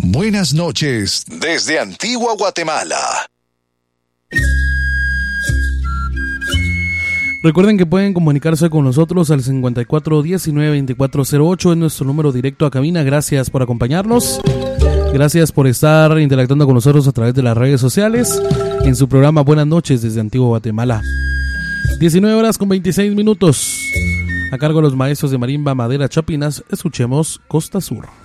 Buenas noches desde Antigua Guatemala. Recuerden que pueden comunicarse con nosotros al 5419-2408, es nuestro número directo a cabina. Gracias por acompañarnos. Gracias por estar interactuando con nosotros a través de las redes sociales en su programa Buenas noches desde Antigua Guatemala. 19:26. A cargo de los maestros de marimba Madera Chapinas, escuchemos Costa Sur.